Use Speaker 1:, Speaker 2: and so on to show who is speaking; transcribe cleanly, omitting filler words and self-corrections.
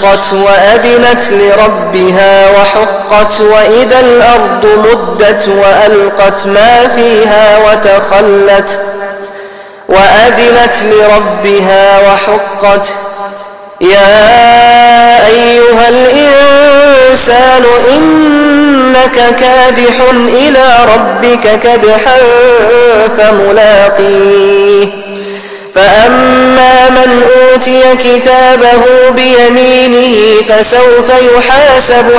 Speaker 1: وانشقت وأذنت لربها وحقت وإذا الأرض مدت وألقت ما فيها وتخلت وأذنت لربها وحقت يا أيها الإنسان إنك كادح إلى ربك كدحا فملاقيه فأما من أوتي كتابه بيمينه فسوف يحاسب